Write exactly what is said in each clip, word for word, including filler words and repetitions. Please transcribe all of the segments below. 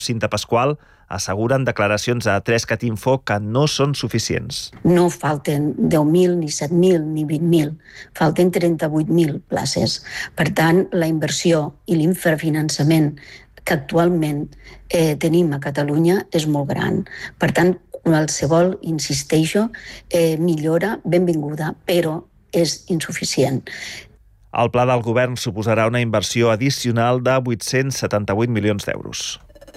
Cinta Pasqual assegura en declaracions a Trescat Info que no són suficients. No falten deu mil, ni set mil, ni vint mil. Falten trenta-vuit mil places. Per tant, la inversió i l'infrafinançament que actualment eh, tenim a Catalunya és molt gran. Per tant, qualsevol, insisteixo, eh, millora benvinguda, però és insuficient. El pla del govern suposarà una inversió addicional de vuit-cents setanta-vuit milions d'euros.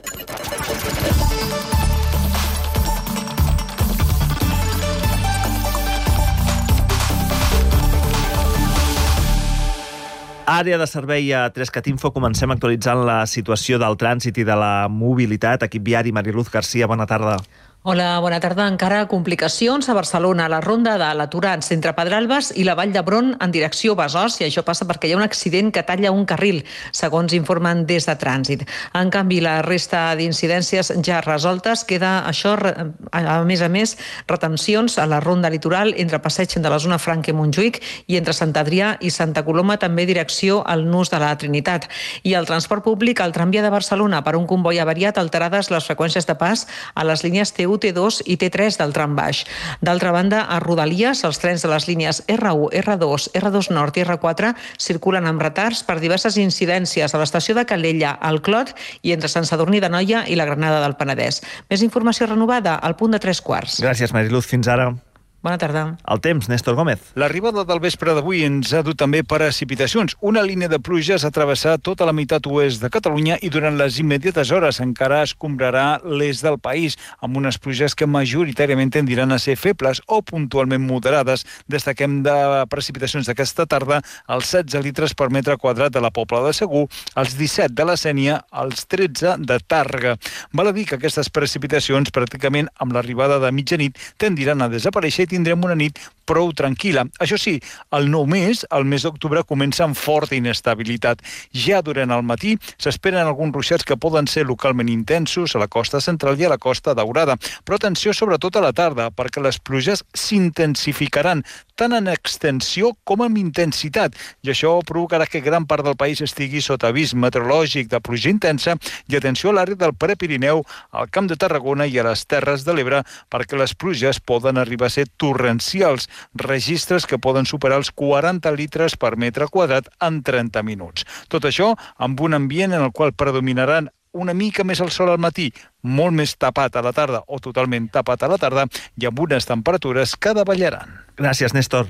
Àrea de servei a Trescat Info. Comencem actualitzant la situació del trànsit i de la mobilitat. Equip viari, Mariluz Garcia, bona tarda. Hola, bona tarda. Encara complicacions a Barcelona, a la ronda de l'Aturats entre Pedralbes i la Vall d'Hebron en direcció Besòs, i això passa perquè hi ha un accident que talla un carril, segons informen des de Trànsit. En canvi, la resta d'incidències ja resoltes. Queda això, a més a més, retencions a la ronda litoral entre Passeig de la zona Franca i Montjuïc i entre Sant Adrià i Santa Coloma, també direcció al Nus de la Trinitat. I el transport públic al tramvia de Barcelona, per un comboi avariat, alterades les freqüències de pas a les línies T u, T dos i T tres del tram baix. D'altra banda, a Rodalies, els trens de les línies R u, R dos, R dos Nord i R quatre circulen amb retards per diverses incidències a l'estació de Calella, al Clot i entre Sant Sadurní d'Anoia i la Granada del Penedès. Més informació renovada al punt de tres quarts. Gràcies, Mariluz. Fins ara. Bona tarda. El temps, Néstor Gómez. L'arribada del vespre d'avui ens ha dut també precipitacions. Una línia de pluges ha travessat tota la meitat oest de Catalunya i durant les immediates hores encara escombrarà l'est del país, amb unes pluges que majoritàriament tendiran a ser febles o puntualment moderades. Destaquem de precipitacions d'aquesta tarda els setze litres per metre quadrat de la Pobla de Segur, els disset de la Sénia, els tretze de Tàrrega. Val a dir que aquestes precipitacions, pràcticament amb l'arribada de mitjanit, tendiran a desaparèixer i tindrem una nit prou tranquil·la. Això sí, el nou mes, el mes d'octubre, comença amb forta inestabilitat. Ja durant el matí s'esperen alguns ruixats que poden ser localment intensos a la costa central i a la costa daurada. Però atenció sobretot a la tarda, perquè les pluges s'intensificaran, tant en extensió com en intensitat. I això provocarà que gran part del país estigui sota avís meteorològic de pluja intensa i atenció a l'àrea del Prepirineu, al Camp de Tarragona i a les Terres de l'Ebre, perquè les pluges poden arribar a ser torrencials, registres que poden superar els quaranta litres per metre quadrat en trenta minuts. Tot això amb un ambient en el qual predominaran una mica més el sol al matí, molt més tapat a la tarda o totalment tapat a la tarda i amb unes temperatures que davallaran. Gràcies, Néstor.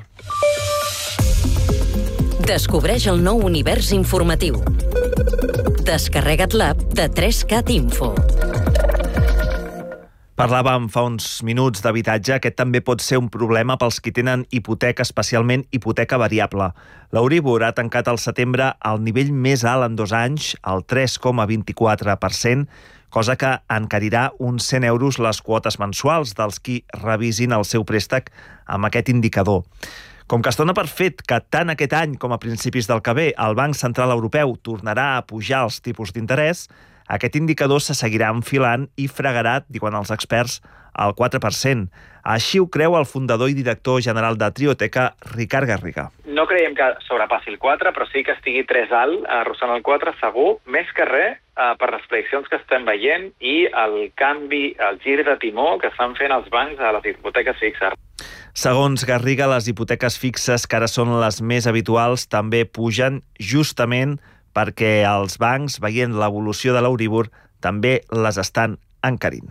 Descobreix el nou univers informatiu. Descarrega't l'app de Trescat Info. Parlàvem fa uns minuts d'habitatge. Aquest també pot ser un problema pels qui tenen hipoteca, especialment hipoteca variable. L'Euribor ha tancat al setembre al nivell més alt en dos anys, el tres coma vint-i-quatre per cent, cosa que encarirà uns cent euros les quotes mensuals dels qui revisin el seu préstec amb aquest indicador. Com que es dona per fet que tant aquest any com a principis del que ve el Banc Central Europeu tornarà a pujar els tipus d'interès, aquest indicador se seguirà enfilant i fregarà, diuen els experts, el quatre per cent. Així ho creu el fundador i director general de Trioteca, Ricard Garriga. No creiem que sobrepassi el quatre, però sí que estigui tres alt, arrossant el quatre, segur, més que res per les prediccions que estem veient i el canvi, el gir de timó que estan fent els bancs a les hipoteques fixes. Segons Garriga, les hipoteques fixes, que ara són les més habituals, també pugen justament perquè els bancs, veient l'evolució de l'Euribor, també les estan encarint.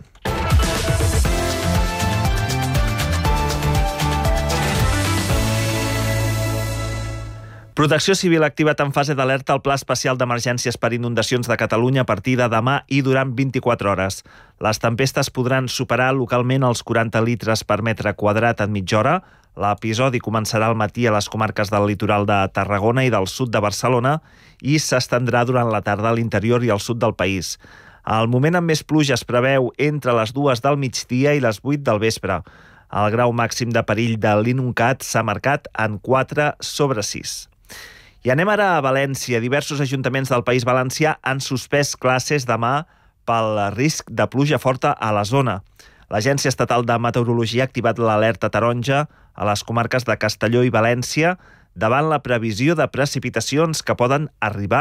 Protecció Civil ha activat en fase d'alerta el Pla Especial d'Emergències per Inundacions de Catalunya a partir de demà i durant vint-i-quatre hores. Les tempestes podran superar localment els quaranta litres per metre quadrat en mitja hora. L'episodi començarà al matí a les comarques del litoral de Tarragona i del sud de Barcelona i s'estendrà durant la tarda a l'interior i al sud del país. El moment amb més pluja es preveu entre les dues del migdia i les vuit del vespre. El grau màxim de perill de l'Inuncat s'ha marcat en quatre sobre sis. I anem ara a València. Diversos ajuntaments del País Valencià han suspès classes demà pel risc de pluja forta a la zona. L'Agència Estatal de Meteorologia ha activat l'alerta taronja a les comarques de Castelló i València davant la previsió de precipitacions que poden arribar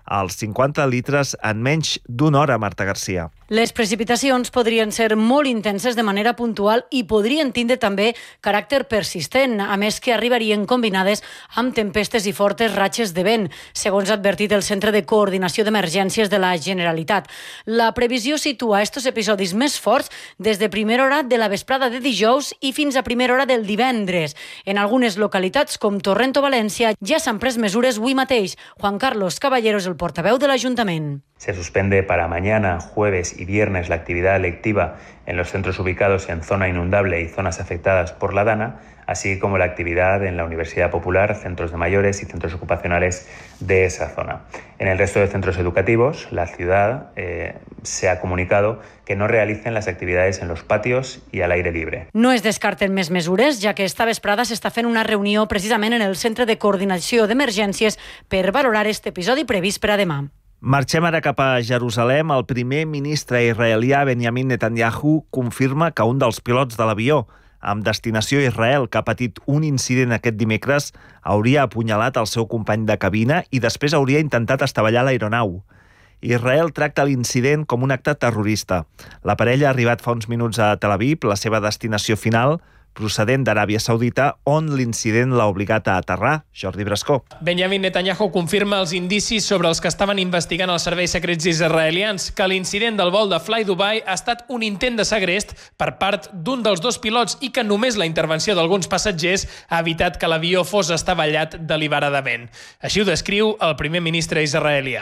als cinquanta litres en menys d'una hora, Marta Garcia. Les precipitacions podrien ser molt intenses de manera puntual i podrien tindre també caràcter persistent, a més que arribarien combinades amb tempestes i fortes ratxes de vent, segons ha advertit el Centre de Coordinació d'Emergències de la Generalitat. La previsió situa estos episodis més forts des de primera hora de la vesprada de dijous i fins a primera hora del divendres. En algunes localitats, com Torrent o València, ja s'han pres mesures avui mateix. Juan Carlos Caballero és el portaveu de l'Ajuntament. Se suspende para mañana, jueves y viernes la actividad lectiva en los centros ubicados en zona inundable y zonas afectadas por la Dana, así como la actividad en la Universidad Popular, centros de mayores y centros ocupacionales de esa zona. En el resto de centros educativos, la ciudad eh, se ha comunicado que no realicen las actividades en los patios y al aire libre. No es descarten més mesures, ja que esta vesprada s'està fent una reunió precisament en el Centre de Coordinació d'Emergències per valorar este episodi previst per a demà. Marxem ara cap a Jerusalem. El primer ministre israelià Benjamin Netanyahu confirma que un dels pilots de l'avió amb destinació a Israel, que ha patit un incident aquest dimecres, hauria apunyalat el seu company de cabina i després hauria intentat estavellar l'aeronau. Israel tracta l'incident com un acte terrorista. La parella ha arribat fa uns minuts a Tel Aviv, la seva destinació final, procedent d'Aràbia Saudita, on l'incident l'ha obligat a aterrar. Jordi Brascó. Benjamin Netanyahu confirma els indicis sobre els que estaven investigant els serveis secrets israelians, que l'incident del vol de Fly Dubai ha estat un intent de segrest per part d'un dels dos pilots i que només la intervenció d'alguns passatgers ha evitat que l'avió fos estavellat deliberadament. Així ho descriu el primer ministre israelià.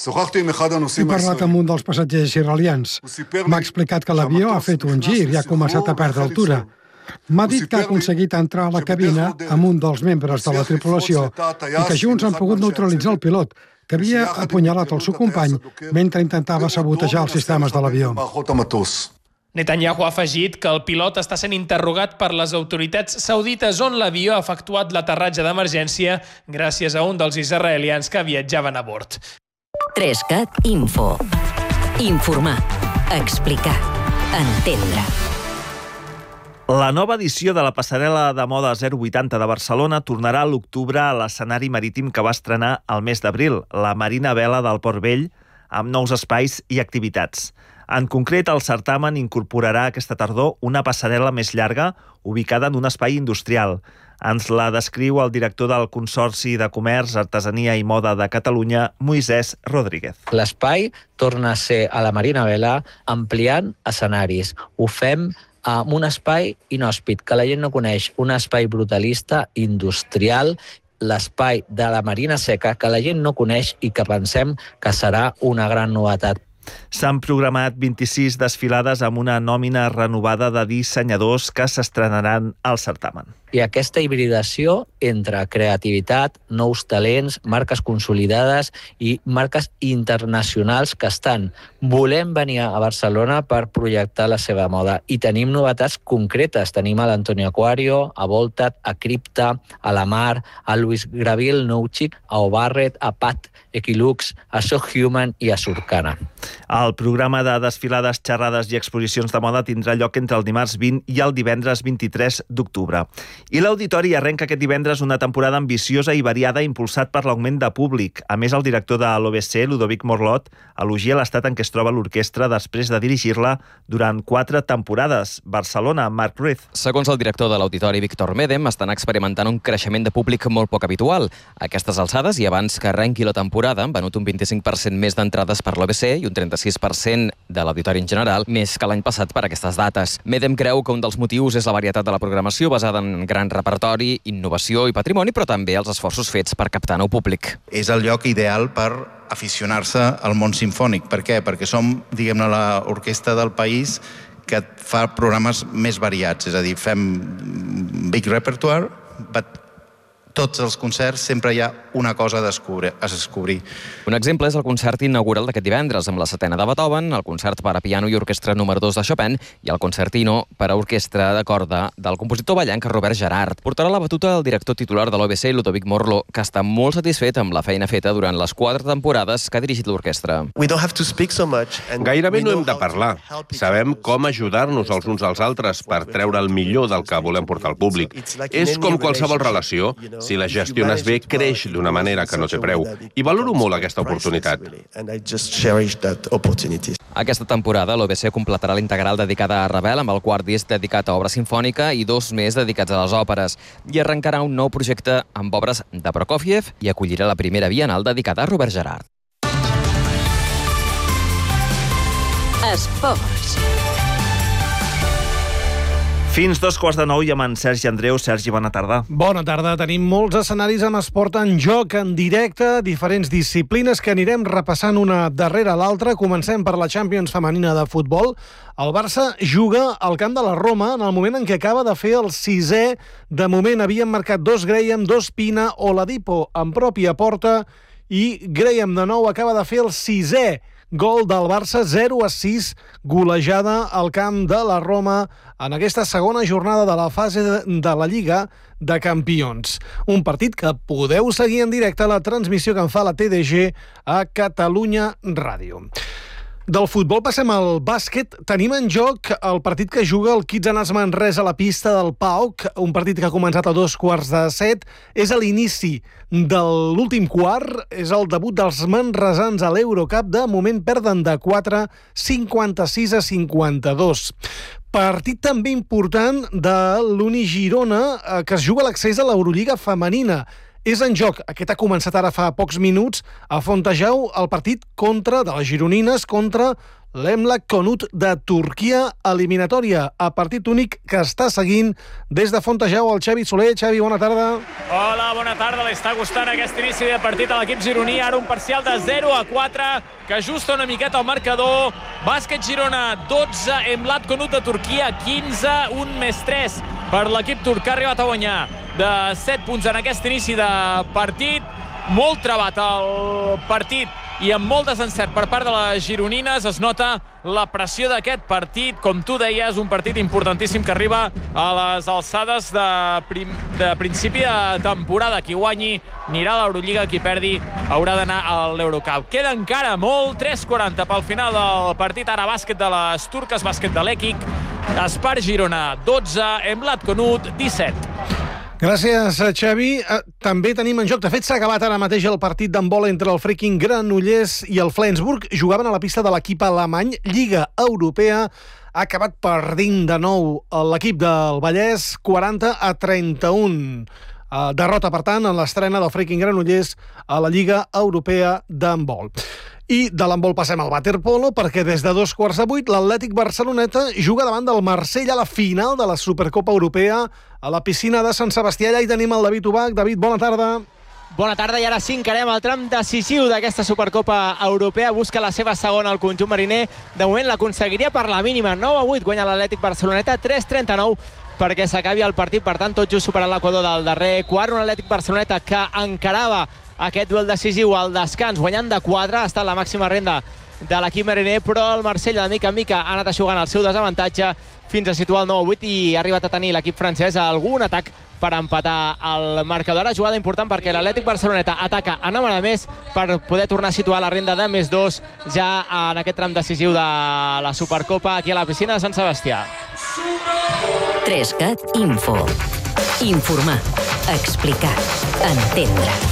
He parlat amb un dels passatgers israelians. M'ha explicat que l'avió ha fet un gir i ha començat a perdre altura. M'ha dit que ha aconseguit entrar a la cabina amb un dels membres de la tripulació i que junts han pogut neutralitzar el pilot, que havia apunyalat el seu company mentre intentava sabotejar els sistemes de l'avió. Netanyahu ha afegit que el pilot està sent interrogat per les autoritats saudites on l'avió ha efectuat l'aterratge d'emergència gràcies a un dels israelians que viatjaven a bord. tres cat Info. Informar. Explicar. Entendre. La nova edició de la passarel·la de moda zero vuitanta de Barcelona tornarà a l'octubre a l'escenari marítim que va estrenar el mes d'abril, la Marina Vela del Port Vell, amb nous espais i activitats. En concret, el certamen incorporarà aquesta tardor una passarel·la més llarga ubicada en un espai industrial. Ens la descriu el director del Consorci de Comerç, Artesania i Moda de Catalunya, Moisès Rodríguez. L'espai torna a ser a la Marina Vela ampliant escenaris. Ho fem amb un espai inhòspit, que la gent no coneix, un espai brutalista, industrial, l'espai de la Marina Seca, que la gent no coneix i que pensem que serà una gran novetat. S'han programat vint-i-sis desfilades amb una nòmina renovada de dissenyadors que s'estrenaran al certamen. I aquesta hibridació entre creativitat, nous talents, marques consolidades i marques internacionals que estan volent venir a Barcelona per projectar la seva moda. I tenim novetats concretes. Tenim a l'Antonio Aquario, a Voltat, a Cripta, a La Mar, a Luis Gravil, Nouchic, a O'Barrett, a Pat Equilux, a So Human i a Surcana. El programa de desfilades, xerrades i exposicions de moda tindrà lloc entre el dimarts vint i el divendres vint-i-tres d'octubre. I l'Auditori arrenca aquest divendres una temporada ambiciosa i variada impulsat per l'augment de públic. A més, el director de l'O B C, Ludovic Morlot, elogia l'estat en què es troba l'orquestra després de dirigir-la durant quatre temporades. Barcelona, Marc Ruiz. Segons el director de l'Auditori, Víctor Medem, estan experimentant un creixement de públic molt poc habitual. A aquestes alçades, i abans que arrenqui la temporada, han venut un vint-i-cinc per cent més d'entrades per l'O B C i un trenta-sis per cent de l'auditori en general, més que l'any passat per aquestes dates. Medem creu que un dels motius és la varietat de la programació basada en gran repertori, innovació i patrimoni, però també els esforços fets per captar nou públic. És el lloc ideal per aficionar-se al món simfònic. Per què? Perquè som, diguem-ne, l'orquestra del país que fa programes més variats. És a dir, fem big repertoire, but tots els concerts sempre hi ha una cosa a descobrir. A descobrir. Un exemple és el concert inaugural d'aquest divendres, amb la setena de Beethoven, el concert per a piano i orquestra número dos de Chopin i el concertino per a orquestra de corda del compositor ballenc Robert Gerard. Portarà la batuta el director titular de l'O B C, Ludovic Morlot, que està molt satisfet amb la feina feta durant les quatre temporades que ha dirigit l'orquestra. Gairebé no hem de parlar. Sabem com ajudar-nos els uns als altres per treure el millor del que volem portar al públic. És com qualsevol relació. Si la gestiones bé, creix d'una manera que no té preu. I valoro molt aquesta oportunitat. Aquesta temporada l'O B C completarà l'integral dedicada a Ravel amb el quart disc dedicat a obra sinfònica i dos més dedicats a les òperes. I arrencarà un nou projecte amb obres de Prokofiev i acollirà la primera bienal dedicada a Robert Gerhard. Esports. Fins dos quarts de nou i amb en Sergi Andreu. Sergi, bona tarda. Bona tarda. Tenim molts escenaris amb esport en joc, en directe, diferents disciplines que anirem repassant una darrere l'altra. Comencem per la Champions femenina de futbol. El Barça juga al camp de la Roma en el moment en què acaba de fer el sisè. De moment havien marcat dos Graham, dos Pina, Oladipo en pròpia porta i Graham de nou acaba de fer el sisè gol del Barça, zero a sis, golejada al camp de la Roma en aquesta segona jornada de la fase de la Lliga de Campions. Un partit que podeu seguir en directe a la transmissió que en fa la T D G a Catalunya Ràdio. Del futbol passem al bàsquet. Tenim en joc el partit que juga el Kitsanas Manresa a la pista del P A O C, un partit que ha començat a dos quarts de set. És a l'inici de l'últim quart, és el debut dels manresans a l'Eurocup. De moment perden de quatre, cinquanta-sis a cinquanta-dos. Partit també important de l'Uni Girona, que es juga l'accés a l'Eurolliga femenina. És en joc, aquest ha començat ara fa pocs minuts, a Fontejau, el partit contra de les gironines contra l'Emlak Konut de Turquia, eliminatòria a partit únic que està seguint des de Fontejau el Xavi Soler. Xavi, bona tarda. Hola, bona tarda. Li està gustant aquest inici de partit a l'equip gironí. Ara un parcial de zero a quatre, que ajusta una miqueta el marcador. Bàsquet Girona, dotze, Emlak Konut de Turquia, quinze, un més tres per l'equip turc, que ha arribat a guanyar de set punts en aquest inici de partit. Molt trebat el partit i amb molt desencert per part de les gironines. Es nota la pressió d'aquest partit. Com tu deies, un partit importantíssim que arriba a les alçades de, prim, de principi de temporada. Qui guanyi anirà a l'Eurolliga, qui perdi haurà d'anar a l'Eurocup. Queda encara molt, tres quaranta pel final del partit. Ara bàsquet de les turques, bàsquet de l'Equic. Espar Girona, dotze, Emlak Konut, disset. Gràcies, Xavi. També tenim en joc, de fet s'ha acabat ara mateix el partit d'handbol entre el Freaking Granollers i el Flensburg. Jugaven a la pista de l'equip alemany, Lliga Europea. Ha acabat perdent de nou l'equip del Vallès, quaranta a trenta-un. Derrota, per tant, en l'estrena del Freaking Granollers a la Lliga Europea d'handbol. I de l'handbol passem al waterpolo, perquè des de dos quarts de vuit l'Atlètic Barceloneta juga davant del Marsella a la final de la Supercopa Europea a la piscina de Sant Sebastià. Allà hi tenim el David Ubach. David, bona tarda. Bona tarda, i ara sí encarem el tram decisiu d'aquesta Supercopa Europea. Busca la seva segona al conjunt mariner. De moment l'aconseguiria per la mínima. nou a vuit guanya l'Atlètic Barceloneta, tres trenta-nou perquè s'acabi el partit. Per tant, tot just superant l'equador del darrer quart. Un Atlètic Barceloneta que encarava aquest duel decisiu al descans, guanyant de quatre, ha estat la màxima renda de l'equip mariner, però el Marsella de mica en mica ha anat aixugant el seu desavantatge fins a situar el nou a vuit i ha arribat a tenir l'equip francès algun atac per empatar el marcador. Ara jugada important perquè l'Atlètic Barceloneta ataca a anar a més per poder tornar a situar la renda de més dos ja en aquest tram decisiu de la Supercopa aquí a la piscina de Sant Sebastià. tres cat Info. Informar, explicar, entendre.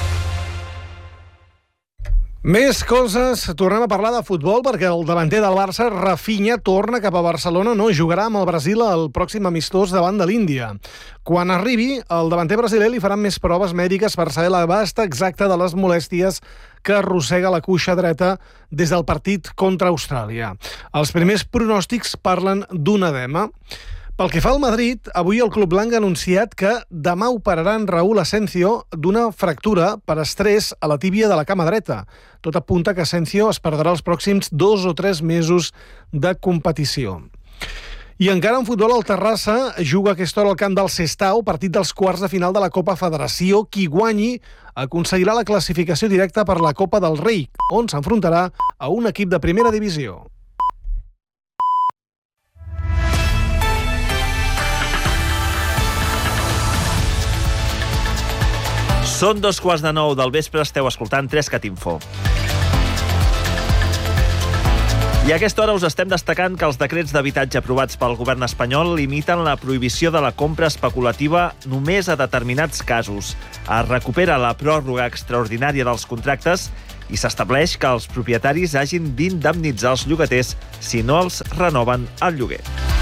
Més coses, tornem a parlar de futbol perquè el davanter del Barça, Rafinha, torna cap a Barcelona, no jugarà amb el Brasil el pròxim amistós davant de l'Índia. Quan arribi, el davanter brasiler li faran més proves mèdiques per saber l'abast exacte de les molèsties que arrossega la cuixa dreta des del partit contra Austràlia. Els primers pronòstics parlen d'un edema. Pel que fa al Madrid, avui el club blanc ha anunciat que demà operaran Raúl Asensio d'una fractura per estrès a la tíbia de la cama dreta. Tot apunta que Asensio es perdrà els pròxims dos o tres mesos de competició. I encara en futbol, el Terrassa juga a aquesta hora al camp del Sestao, partit dels quarts de final de la Copa Federació. Qui guanyi aconseguirà la classificació directa per la Copa del Rei, on s'enfrontarà a un equip de primera divisió. Són dos quarts de nou del vespre, esteu escoltant tres cat Info. I a aquesta hora us estem destacant que els decrets d'habitatge aprovats pel govern espanyol limiten la prohibició de la compra especulativa només a determinats casos. Es recupera la pròrroga extraordinària dels contractes i s'estableix que els propietaris hagin d'indemnitzar els llogaters si no els renoven el lloguer.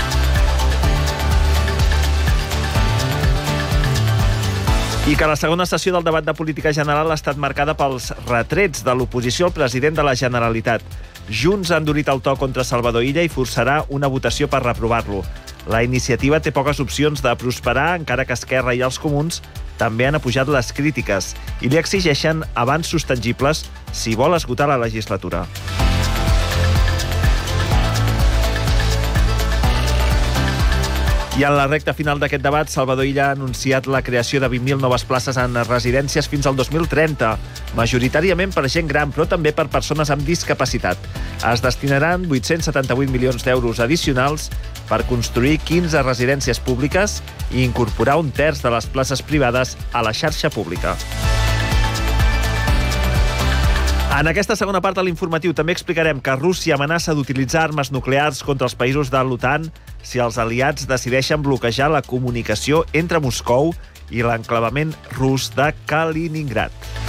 I que la segona sessió del debat de política general ha estat marcada pels retrets de l'oposició al president de la Generalitat. Junts ha endurit el to contra Salvador Illa i forçarà una votació per reprovar-lo. La iniciativa té poques opcions de prosperar, encara que Esquerra i els Comuns també han apujat les crítiques i li exigeixen avanços tangibles si vol esgotar la legislatura. I en la recta final d'aquest debat, Salvador Illa ha anunciat la creació de vint mil noves places en residències fins al dos mil trenta, majoritàriament per gent gran, però també per persones amb discapacitat. Es destinaran vuit-cents setanta-vuit milions d'euros addicionals per construir quinze residències públiques i incorporar un terç de les places privades a la xarxa pública. En aquesta segona part de l'informatiu també explicarem que Rússia amenaça d'utilitzar armes nuclears contra els països de l'OTAN si els aliats decideixen bloquejar la comunicació entre Moscou i l'enclavament rus de Kaliningrad.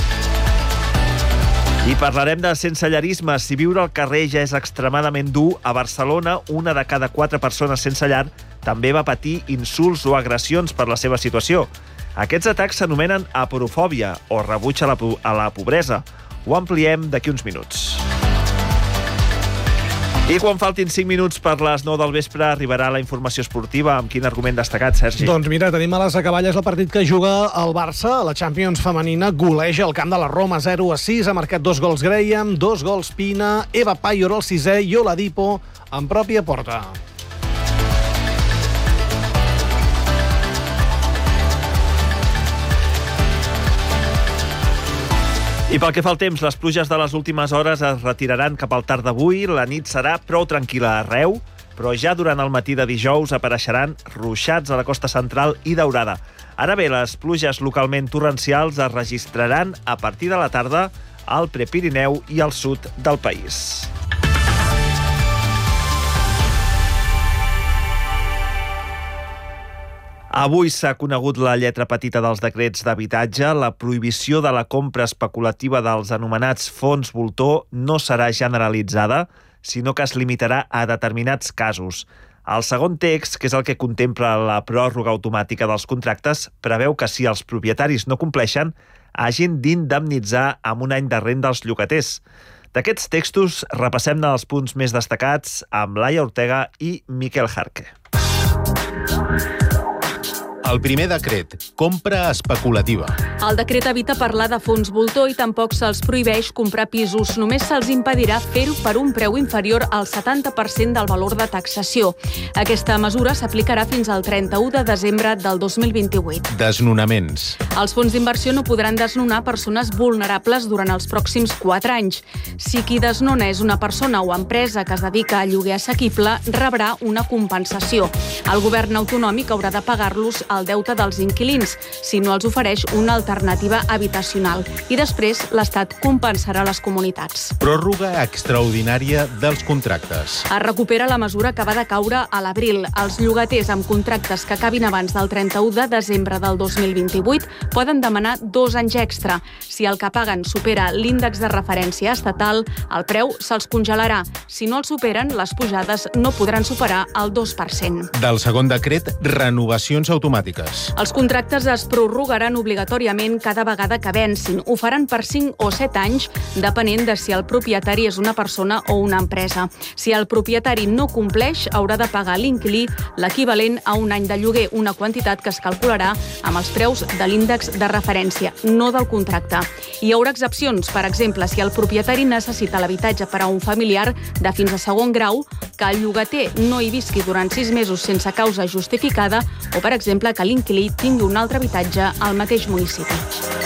I parlarem de sensellarisme. Si viure al carrer ja és extremadament dur, a Barcelona una de cada quatre persones sense llar també va patir insults o agressions per la seva situació. Aquests atacs s'anomenen aporofòbia o rebuig a la, a la pobresa. Ho ampliem d'aquí uns minuts. I quan faltin cinc minuts per les nou del vespre arribarà la informació esportiva. Amb quin argument destacat, Sergi? Doncs mira, tenim a les acaballes el partit que juga el Barça. La Champions femenina goleja el camp de la Roma zero a sis. Ha marcat dos gols Graham, dos gols Pina, Eva Payor el sisè i Oladipo en pròpia porta. I pel que fa al temps, les pluges de les últimes hores es retiraran cap al tard d'avui. La nit serà prou tranquil·la arreu, però ja durant el matí de dijous apareixeran ruixats a la costa central i Daurada. Ara bé, les pluges localment torrencials es registraran a partir de la tarda al Prepirineu i al sud del país. Avui s'ha conegut la lletra petita dels decrets d'habitatge. La prohibició de la compra especulativa dels anomenats fons voltor no serà generalitzada, sinó que es limitarà a determinats casos. El segon text, que és el que contempla la pròrroga automàtica dels contractes, preveu que si els propietaris no compleixen, hagin d'indemnitzar amb un any de renda als llogaters. D'aquests textos repassem els punts més destacats amb Laia Ortega i Miquel Jarque. El primer decret, compra especulativa. El decret evita parlar de fons voltor i tampoc se'ls prohibeix comprar pisos. Només se'ls impedirà fer-ho per un preu inferior al setanta per cent del valor de taxació. Aquesta mesura s'aplicarà fins al trenta-u de desembre del dos mil vint-i-vuit. Desnonaments. Els fons d'inversió no podran desnonar persones vulnerables durant els pròxims quatre anys. Si qui desnona és una persona o empresa que es dedica a lloguer assequible, rebrà una compensació. El govern autonòmic haurà de pagar-los el deute dels inquilins, si no els ofereix una alternativa habitacional. I després, l'Estat compensarà les comunitats. Pròrroga extraordinària dels contractes. Es recupera la mesura que va decaure a l'abril. Els llogaters amb contractes que acabin abans del trenta-u de desembre del dos mil vint-i-vuit poden demanar dos anys extra. Si el que paguen supera l'índex de referència estatal, el preu se'ls congelarà. Si no el superen, les pujades no podran superar el dos per cent. Del segon decret, renovacions automàtiques. Els contractes es prorrogaran obligatòriament cada vegada que vencin. Ho faran per cinc o set anys, depenent de si el propietari és una persona o una empresa. Si el propietari no compleix, haurà de pagar a l'inquilí l'equivalent a un any de lloguer, una quantitat que es calcularà amb els preus de l'índex de referència, no del contracte. Hi haurà excepcions, per exemple, si el propietari necessita l'habitatge per a un familiar de fins a segon grau, que el llogater no hi visqui durant sis mesos sense causa justificada o, per exemple, que l'inquilí tingui un altre habitatge al mateix municipi.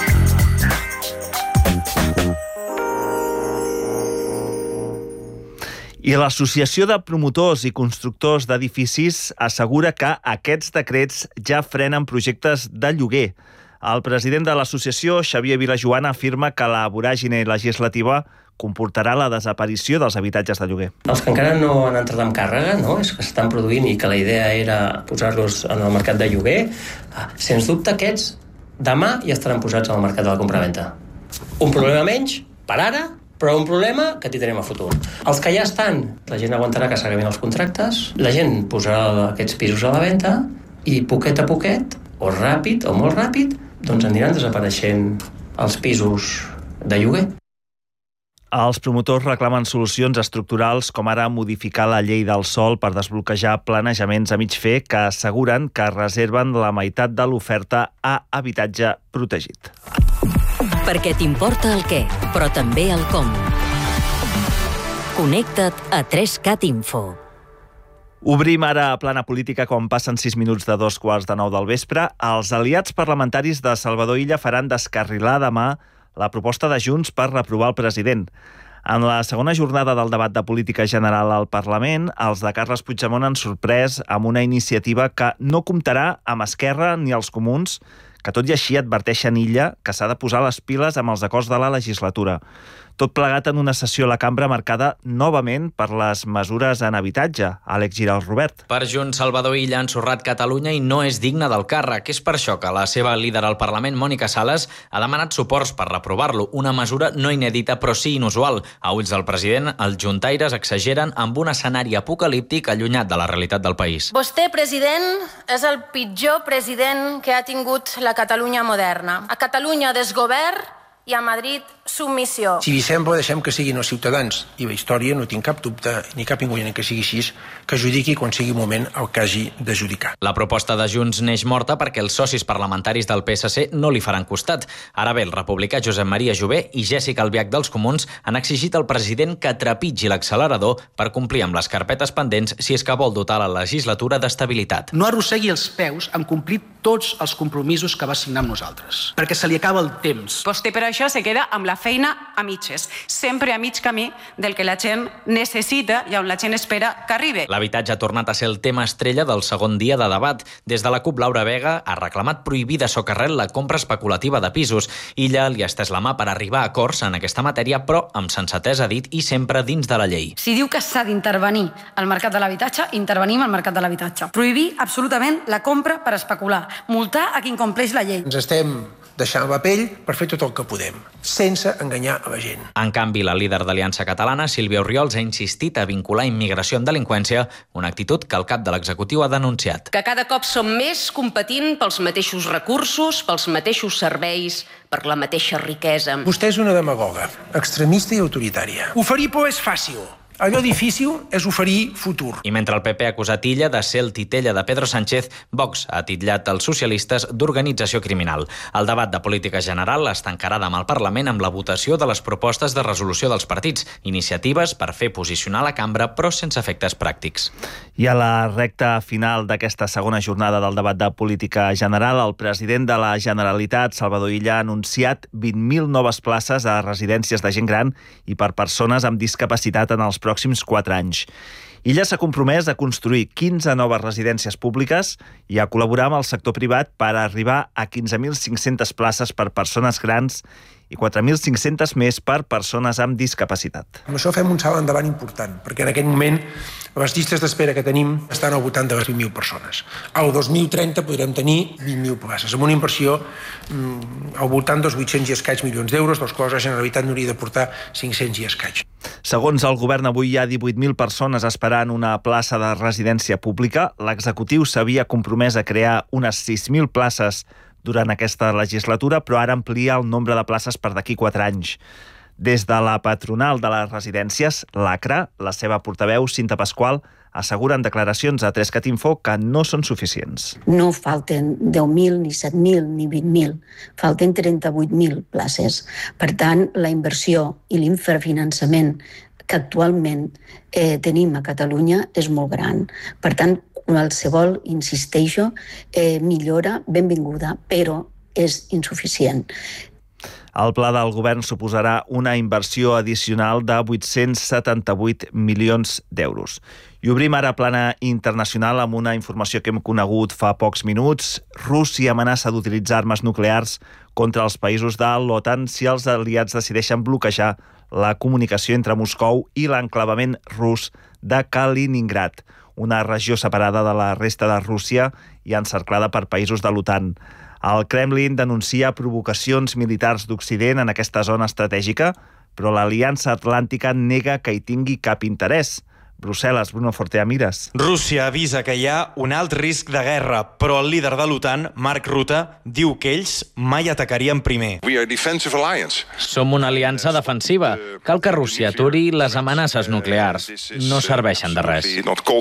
I l'Associació de Promotors i Constructors d'Edificis assegura que aquests decrets ja frenen projectes de lloguer. El president de l'associació, Xavier Vilajoana, afirma que la voràgine legislativa comportarà la desaparició dels habitatges de lloguer. Els que encara no han entrat en càrrega, no? És que s'estan produint i que la idea era posar-los en el mercat de lloguer, sens dubte aquests demà ja estaran posats en el mercat de la compraventa. Un problema menys per ara, però un problema que tindrem a futur. Els que ja estan, la gent aguantarà que s'acabin els contractes, la gent posarà aquests pisos a la venda i poquet a poquet, o ràpid o molt ràpid, doncs aniran desapareixent els pisos de lloguer. Els promotors reclamen solucions estructurals com ara modificar la llei del sòl per desbloquejar planejaments a mig fer que asseguren que reserven la meitat de l'oferta a habitatge protegit. Perquè t'importa el què, però també el com. Connecta't a tres cat info. Obrim ara a plana política quan passen sis minuts de dos quarts de nou del vespre. Els aliats parlamentaris de Salvador Illa faran descarrilar demà la proposta de Junts per reprovar el president. En la segona jornada del debat de política general al Parlament, els de Carles Puigdemont han sorprès amb una iniciativa que no comptarà amb Esquerra ni els Comuns, que tot i així adverteixen Illa que s'ha de posar les piles amb els acords de la legislatura. Tot plegat en una sessió a la cambra marcada novament per les mesures en habitatge. Àlex Giral, Robert. Per Junts, Salvador Illa ha ensorrat Catalunya i no és digne del càrrec. És per això que la seva líder al Parlament, Mònica Sales, ha demanat suports per reprovar-lo, una mesura no inèdita però sí inusual. A ulls del president, els juntaires exageren amb un escenari apocalíptic allunyat de la realitat del país. Vostè, president, és el pitjor president que ha tingut la Catalunya moderna. A Catalunya desgovern i a Madrid submissió. Si li sembla, deixem que siguin els ciutadans i la història, no tinc cap dubte ni cap inconvenient que sigui així, que judiqui quan sigui el moment el que hagi de judicar. La proposta de Junts neix morta perquè els socis parlamentaris del P S C no li faran costat. Ara bé, el republicà Josep Maria Jové i Jèssica Albiach dels Comuns han exigit al president que trepitgi l'accelerador per complir amb les carpetes pendents si és que vol dotar la legislatura d'estabilitat. No arrossegui els peus en complir tots els compromisos que va signar amb nosaltres, perquè se li acaba el temps. Vostè per això se queda amb la feina a mitges, sempre a mig camí del que la gent necessita i on la gent espera que arribi. L'habitatge ha tornat a ser el tema estrella del segon dia de debat. Des de la CUP, Laura Vega ha reclamat prohibir de socarrel la compra especulativa de pisos. Illa li ha estès la mà per arribar a acords en aquesta matèria, però amb sensatesa, ha dit, i sempre dins de la llei. Si diu que s'ha d'intervenir al mercat de l'habitatge, intervenim al mercat de l'habitatge. Prohibir absolutament la compra per especular. Multar a qui incompleix la llei. Ens estem deixant la pell per fer tot el que podem, sense enganyar a la gent. En canvi, la líder d'Aliança Catalana, Sílvia Orriols, ha insistit a vincular immigració amb delinqüència, una actitud que el cap de l'executiu ha denunciat. Que cada cop som més competint pels mateixos recursos, pels mateixos serveis, per la mateixa riquesa. Vostè és una demagoga, extremista i autoritària. Oferir por és fàcil. Allò difícil és oferir futur. I mentre el P P ha acusat Illa de ser el titella de Pedro Sánchez, Vox ha titllat els socialistes d'organització criminal. El debat de política general es tancarà demà al Parlament amb la votació de les propostes de resolució dels partits, iniciatives per fer posicionar la cambra però sense efectes pràctics. I a la recta final d'aquesta segona jornada del debat de política general, el president de la Generalitat, Salvador Illa, ha anunciat vint mil noves places a residències de gent gran i per persones amb discapacitat en els pròxims quatre anys. Illa s'ha compromès a construir quinze noves residències públiques i a col·laborar amb el sector privat per arribar a quinze mil cinc-centes places per persones grans i quatre mil cinc-centes més per persones amb discapacitat. Amb això fem un salt endavant important, perquè en aquest moment les llistes d'espera que tenim estan al voltant de les vint mil persones. Al dos mil trenta podrem tenir vint mil places, amb una inversió mm, al voltant dels vuit-cents i escaig milions d'euros, dels quals la Generalitat n'hauria de portar cinc-cents i escaig. Segons el govern, avui hi ha divuit mil persones esperant una plaça de residència pública. L'executiu s'havia compromès a crear unes sis mil places durant aquesta legislatura, però ara amplia el nombre de places per d'aquí quatre anys. Des de la patronal de les residències, l'ACRA, la seva portaveu, Cinta Pasqual, assegura en declaracions a tres cat info que no són suficients. No falten deu mil, ni set mil, ni vint mil. Falten trenta-vuit mil places. Per tant, la inversió i l'infrafinançament que actualment eh, tenim a Catalunya és molt gran. Per tant, qualsevol, insisteixo, eh, millora benvinguda, però és insuficient. El pla del govern suposarà una inversió addicional de vuit-cents setanta-vuit milions d'euros. I obrim ara plana internacional amb una informació que hem conegut fa pocs minuts. Rússia amenaça d'utilitzar armes nuclears contra els països de l'OTAN si els aliats decideixen bloquejar la comunicació entre Moscou i l'enclavament rus de Kaliningrad, una regió separada de la resta de Rússia i encerclada per països de l'OTAN. El Kremlin denuncia provocacions militars d'Occident en aquesta zona estratègica, però l'Aliança Atlàntica nega que hi tingui cap interès. Brussel·les, Bruno Fortea-Mires. Rússia avisa que hi ha un alt risc de guerra, però el líder de l'OTAN, Mark Rutte, diu que ells mai atacarien primer. Som una aliança defensiva. Cal que Rússia aturi les amenaces nuclears. No serveixen de res.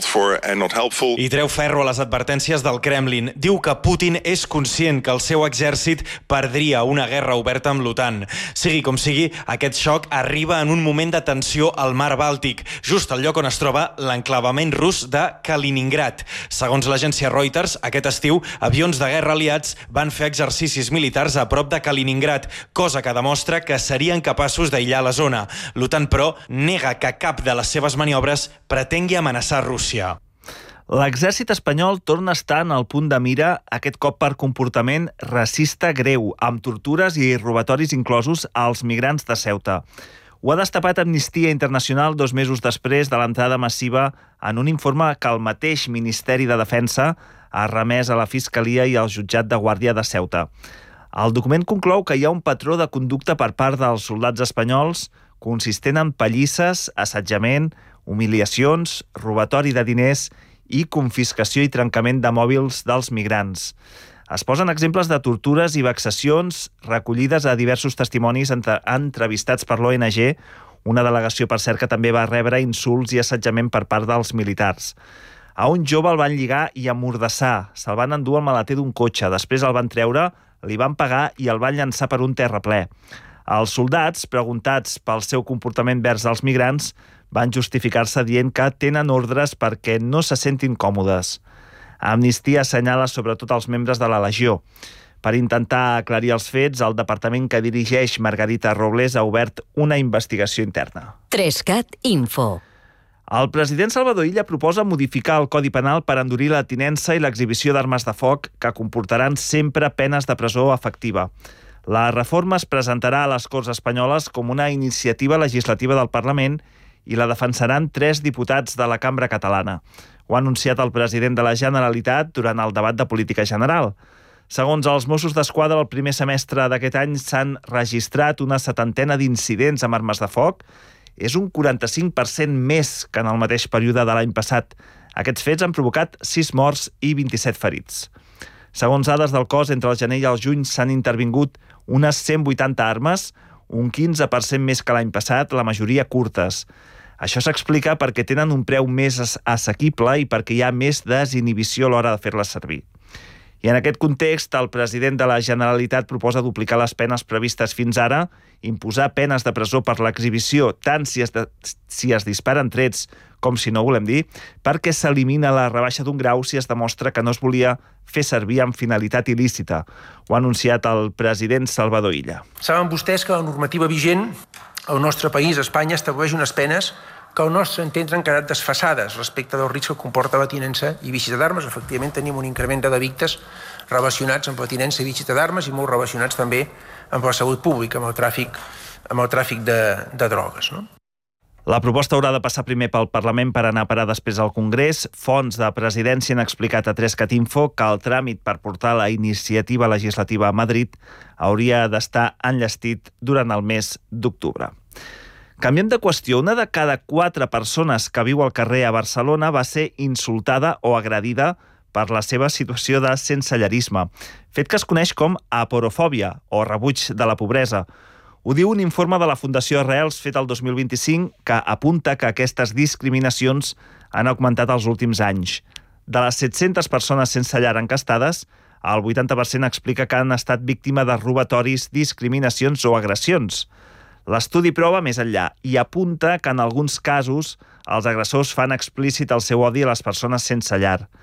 I treu ferro a les advertències del Kremlin. Diu que Putin és conscient que el seu exèrcit perdria una guerra oberta amb l'OTAN. Sigui com sigui, aquest xoc arriba en un moment de tensió al mar Bàltic, just al lloc on es troba l'enclavament rus de Kaliningrad. Segons l'agència Reuters, aquest estiu, avions de guerra aliats van fer exercicis militars a prop de Kaliningrad, cosa que demostra que serien capaços d'aïllar la zona. L'OTAN, però, nega que cap de les seves maniobres pretengui amenaçar Rússia. L'exèrcit espanyol torna a estar en el punt de mira, aquest cop per comportament racista greu, amb tortures i robatoris inclosos als migrants de Ceuta. Ho ha destapat Amnistia Internacional dos mesos després de l'entrada massiva en un informe que el mateix Ministeri de Defensa ha remès a la Fiscalia i al Jutjat de Guàrdia de Ceuta. El document conclou que hi ha un patró de conducta per part dels soldats espanyols consistent en pallisses, assetjament, humiliacions, robatori de diners i confiscació i trencament de mòbils dels migrants. Es posen exemples de tortures i vexacions recollides a diversos testimonis entre, entrevistats per l'O N G, una delegació, per cert, que també va rebre insults i assetjament per part dels militars. A un jove el van lligar i amordassar, se'l van endur al maleter d'un cotxe, després el van treure, li van pagar i el van llançar per un terraplè. Els soldats, preguntats pel seu comportament vers els migrants, van justificar-se dient que tenen ordres perquè no se sentin còmodes. Amnistia assenyala sobretot els membres de la Legió. Per intentar aclarir els fets, el departament que dirigeix Margarita Robles ha obert una investigació interna. tres cat Info. El president Salvador Illa proposa modificar el Codi Penal per endurir la tinença i l'exhibició d'armes de foc que comportaran sempre penes de presó efectiva. La reforma es presentarà a les Corts Espanyoles com una iniciativa legislativa del Parlament i la defensaran tres diputats de la Cambra Catalana. Ho ha anunciat el president de la Generalitat durant el debat de política general. Segons els Mossos d'Esquadra, el primer semestre d'aquest any s'han registrat una setantena d'incidents amb armes de foc. És un quaranta-cinc per cent més que en el mateix període de l'any passat. Aquests fets han provocat sis morts i vint-i-set ferits. Segons dades del cos, entre el gener i el juny s'han intervingut unes cent vuitanta armes, un quinze per cent més que l'any passat, la majoria curtes. Això s'explica perquè tenen un preu més assequible i perquè hi ha més desinhibició a l'hora de fer-les servir. I en aquest context, el president de la Generalitat proposa duplicar les penes previstes fins ara, imposar penes de presó per l'exhibició, tant si es, de, si es disparen trets com si no volem dir, perquè s'elimina la rebaixa d'un grau si es demostra que no es volia fer servir amb finalitat il·lícita. Ho ha anunciat el president Salvador Illa. Saben vostès que la normativa vigent al nostre país, Espanya, estableix unes penes que al nostre entendre han quedat desfasades respecte del risc que comporta la tinença i visita d'armes. Efectivament, tenim un increment de delictes relacionats amb la tinença i visita d'armes i molt relacionats també amb la salut pública, amb el tràfic, amb el tràfic de, de drogues, no? La proposta haurà de passar primer pel Parlament per anar a parar després al Congrés. Fonts de presidència han explicat a tres cat Info que el tràmit per portar la iniciativa legislativa a Madrid hauria d'estar enllestit durant el mes d'octubre. Canviem de qüestió. Una de cada quatre persones que viu al carrer a Barcelona va ser insultada o agredida per la seva situació de sensellerisme, fet que es coneix com aporofòbia o rebuig de la pobresa. Ho diu un informe de la Fundació Arrels fet el dos mil vint-i-cinc que apunta que aquestes discriminacions han augmentat els últims anys. De les set-centes persones sense llar encastades, el vuitanta per cent explica que han estat víctima de robatoris, discriminacions o agressions. L'estudi prova més enllà i apunta que en alguns casos els agressors fan explícit el seu odi a les persones sense llar.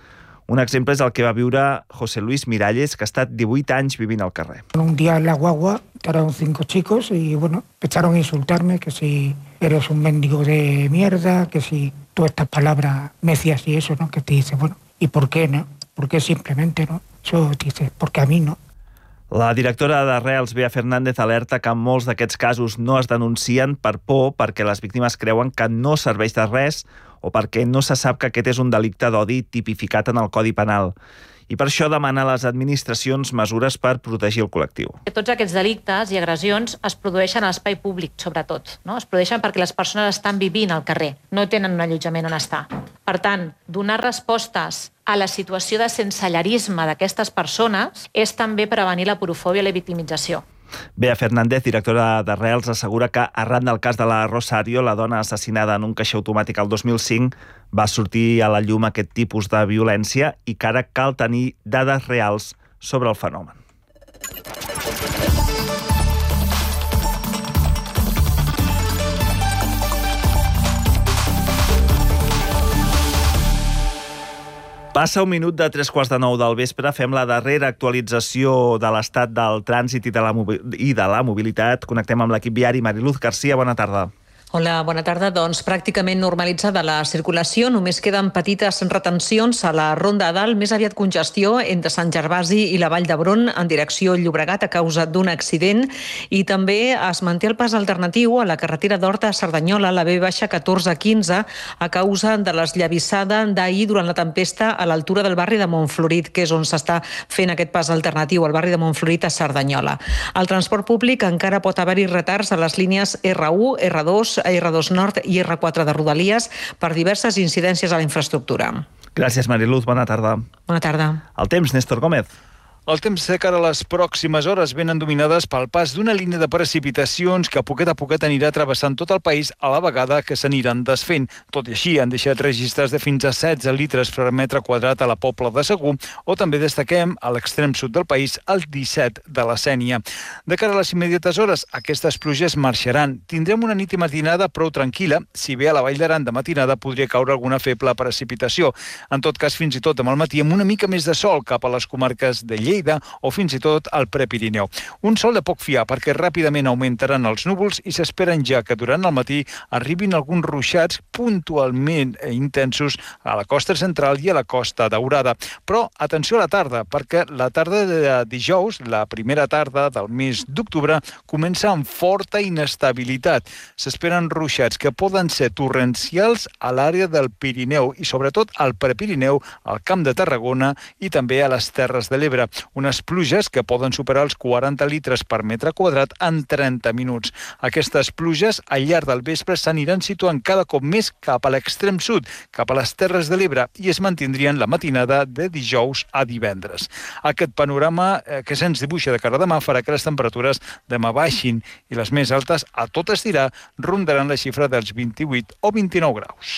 Un exemple és el que va viure José Luis Miralles, que ha estat divuit anys vivint al carrer. Un día en la guagua entraron cinco chicos y bueno, empezaron a insultarme que si eres un mendigo de mierda, que si todas estas palabras necias y eso, ¿no? Que te dice, bueno, ¿y por qué, no? ¿Por qué simplemente, no? Eso te dice, porque a mí no. La directora d'Arrels, Bea Fernández, alerta que molts d'aquests casos no es denuncien per por perquè les víctimes creuen que no serveix de res o perquè no se sap que aquest és un delicte d'odi tipificat en el Codi Penal. I per això demana a les administracions mesures per protegir el col·lectiu. Tots aquests delictes i agressions es produeixen a l'espai públic, sobretot. No? Es produeixen perquè les persones estan vivint al carrer, no tenen un allotjament on estar. Per tant, donar respostes a la situació de sensellarisme d'aquestes persones és també prevenir la porofòbia i la victimització. Bea Fernández, directora d'Arrels, assegura que arran del cas de la Rosario, la dona assassinada en un caixer automàtic el dos mil cinc, va sortir a la llum aquest tipus de violència i que ara cal tenir dades reals sobre el fenomen. Passa un minut de tres quarts de nou del vespre, fem la darrera actualització de l'estat del trànsit i de la, i de la mobilitat. Connectem amb l'equip viari. Mariluz Garcia, bona tarda. Hola, bona tarda. Doncs pràcticament normalitzada la circulació. Només queden petites retencions a la Ronda a Dalt, més aviat congestió entre Sant Gervasi i la Vall d'Hebron en direcció Llobregat a causa d'un accident. I també es manté el pas alternatiu a la carretera d'Horta a Cerdanyola, la B catorze quinze, a causa de l'esllavissada d'ahir durant la tempesta a l'altura del barri de Montflorit, que és on s'està fent aquest pas alternatiu, al barri de Montflorit a Cerdanyola. Al transport públic encara pot haver-hi retards a les línies erra u, erra dos, erra dos Nord i erra quatre de Rodalies per diverses incidències a la infraestructura. Gràcies, Mariluz. Bona tarda. Bona tarda. El temps, Néstor Gómez. El temps de cara a les pròximes hores venen dominades pel pas d'una línia de precipitacions que a poquet a poquet anirà travessant tot el país a la vegada que s'aniran desfent. Tot i així, han deixat registres de fins a setze litres per metre quadrat a la Pobla de Segur, o també destaquem a l'extrem sud del país el disset de la Sénia. De cara a les immediates hores, aquestes pluges marxaran. Tindrem una nit i matinada prou tranquil·la, si bé a la Vall d'Aran de matinada podria caure alguna feble precipitació. En tot cas, fins i tot amb el matí, amb una mica més de sol cap a les comarques de Lleida o fins i tot al Prepirineu. Un sol de poc fiar perquè ràpidament augmentaran els núvols i s'esperen ja que durant el matí arribin alguns ruixats puntualment intensos a la costa central i a la Costa Daurada. Però atenció a la tarda, perquè la tarda de dijous, la primera tarda del mes d'octubre, comença amb forta inestabilitat. S'esperen ruixats que poden ser torrencials a l'àrea del Pirineu i sobretot al Prepirineu, al Camp de Tarragona i també a les Terres de l'Ebre. Unes pluges que poden superar els quaranta litres per metre quadrat en trenta minuts. Aquestes pluges al llarg del vespre s'aniran situant cada cop més cap a l'extrem sud, cap a les Terres de l'Ebre, i es mantindrien la matinada de dijous a divendres. Aquest panorama que se'ns dibuixa de cara a demà farà que les temperatures demà baixin i les més altes, a tot estirar, rondaran la xifra dels vint-i-vuit o vint-i-nou graus.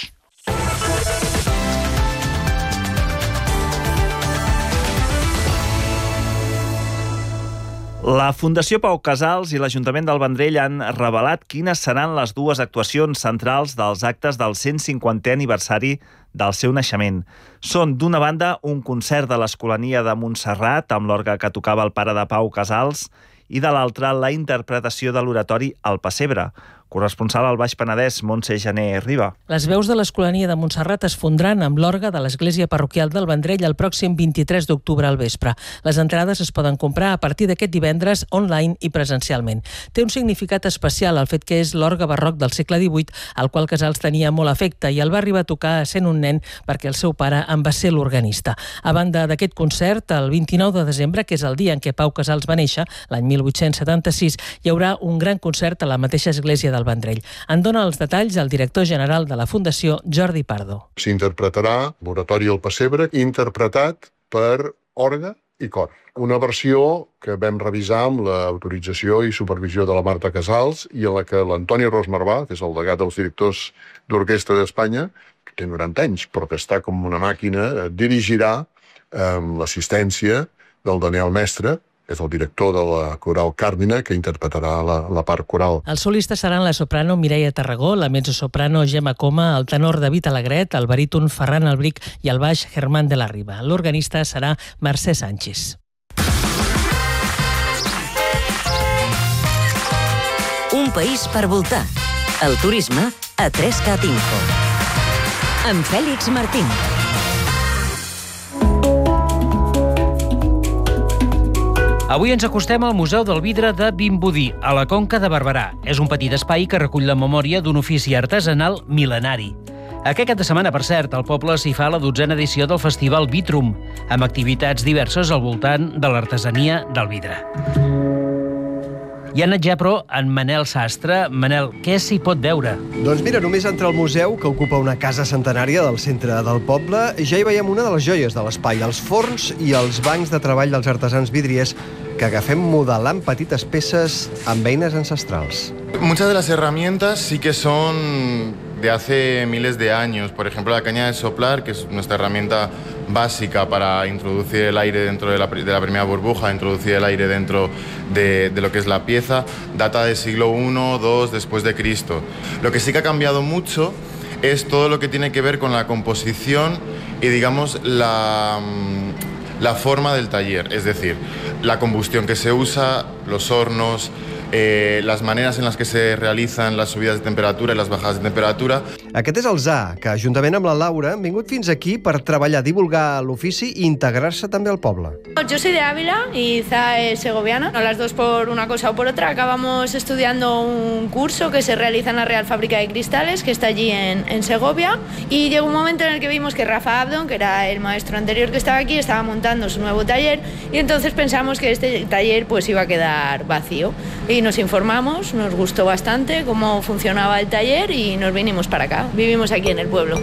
La Fundació Pau Casals i l'Ajuntament del Vendrell han revelat quines seran les dues actuacions centrals dels actes del cent cinquantè aniversari del seu naixement. Són, d'una banda, un concert de l'Escolania de Montserrat amb l'orgue que tocava el pare de Pau Casals i de l'altra, la interpretació de l'oratori El Pessebre. Corresponsal al Baix Penedès, Montse Jané Riba. Les veus de l'Escolania de Montserrat es fondran amb l'orgue de l'Església Parroquial del Vendrell el pròxim vint-i-tres d'octubre al vespre. Les entrades es poden comprar a partir d'aquest divendres online i presencialment. Té un significat especial el fet que és l'orgue barroc del segle divuit, al qual Casals tenia molt afecte i el va arribar a tocar sent un nen perquè el seu pare en va ser l'organista. A banda d'aquest concert, el vint-i-nou de desembre, que és el dia en què Pau Casals va néixer, l'any mil vuit-cents setanta-sis, hi haurà un gran concert a la mateixa església del Vendrell. En dona els detalls el director general de la Fundació, Jordi Pardo. S'interpretarà l'oratori El Pessebre, interpretat per orgue i cor. Una versió que vam revisar amb l'autorització i supervisió de la Marta Casals i a la que l'Antoni Ros Marvà, que és el degat dels directors d'orquestra d'Espanya, que té noranta anys, però que està com una màquina, dirigirà amb l'assistència del Daniel Mestre, és el director de la coral Càrmina, que interpretarà la, la part coral. Els solistes seran la soprano Mireia Tarragó, la mezzosoprano Gemma Coma, el tenor David Alegret, el baríton Ferran Albric i el baix Germán de la Riba. L'organista serà Mercè Sánchez. Un país per voltar. El turisme a tres cat Info. Amb Fèlix Martín. Avui ens acostem al Museu del Vidre de Vimbodí, a la Conca de Barberà. És un petit espai que recull la memòria d'un ofici artesanal mil·lenari. Aquest cap de setmana, per cert, al poble s'hi fa la dotzena edició del Festival Vitrum, amb activitats diverses al voltant de l'artesania del vidre. I ha anat ja, però, en Manel Sastre. Manel, què s'hi pot veure? Doncs mira, només entrar al museu, que ocupa una casa centenària del centre del poble, ja hi veiem una de les joies de l'espai, els forns i els bancs de treball dels artesans vidriers que agafem modelant petites peces amb eines ancestrals. Muchas de las herramientas sí que son de hace miles de años. Por ejemplo, la caña de soplar, que es nuestra herramienta básica para introducir el aire dentro de la, de la primera burbuja, introducir el aire dentro de, de lo que es la pieza, data del siglo primero, segundo después de Cristo. Lo que sí que ha cambiado mucho es todo lo que tiene que ver con la composición y, digamos, la, la forma del taller, es decir, la combustión que se usa, los hornos, Eh, les maneres en les que se realitzen les subides de temperatura i les bajades de temperatura. Aquest és el Zà, que juntament amb la Laura han vingut fins aquí per treballar, divulgar l'ofici i integrar-se també al poble. Yo soy de Ávila y Zà es segoviana. Las dos por una cosa o por otra acabamos estudiando un curso que se realiza en la Real Fábrica de Cristales, que está allí en, en Segovia, y llegó un momento en el que vimos que Rafa Abdon, que era el maestro anterior que estaba aquí, estaba montando su nuevo taller, y entonces pensamos que este taller pues iba a quedar vacío. Y nos informamos, nos gustó bastante cómo funcionaba el taller y nos vinimos para acá. Vivimos aquí en el pueblo.